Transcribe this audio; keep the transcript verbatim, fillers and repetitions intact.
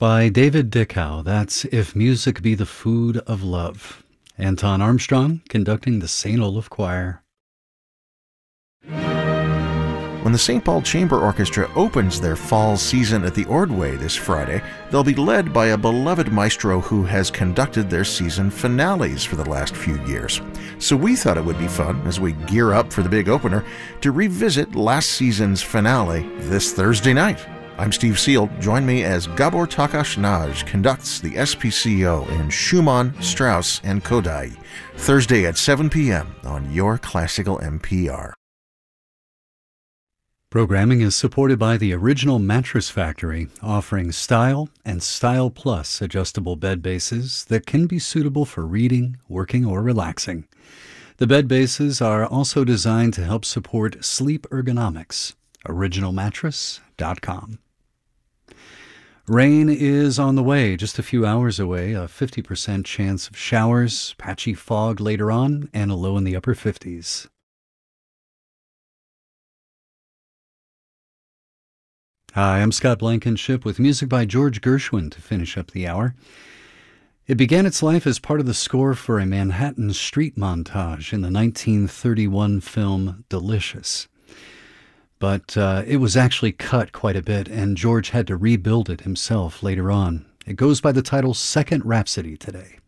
By David Dickau, that's If Music Be the Food of Love. Anton Armstrong conducting the Saint Olaf Choir. When the Saint Paul Chamber Orchestra opens their fall season at the Ordway this Friday, they'll be led by a beloved maestro who has conducted their season finales for the last few years. So we thought it would be fun, as we gear up for the big opener, to revisit last season's finale this Thursday night. I'm Steve Seal. Join me as Gabor Takács Nagy conducts the S P C O in Schumann, Strauss, and Kodály, Thursday at seven p.m. on your Classical N P R. Programming is supported by the Original Mattress Factory, offering Style and Style Plus adjustable bed bases that can be suitable for reading, working, or relaxing. The bed bases are also designed to help support sleep ergonomics. original mattress dot com. Rain is on the way, just a few hours away, a fifty percent chance of showers, patchy fog later on, and a low in the upper fifties. Hi, I'm Scott Blankenship with music by George Gershwin to finish up the hour. It began its life as part of the score for a Manhattan street montage in the nineteen thirty-one film Delicious. But uh, it was actually cut quite a bit, and George had to rebuild it himself later on. It goes by the title Second Rhapsody today.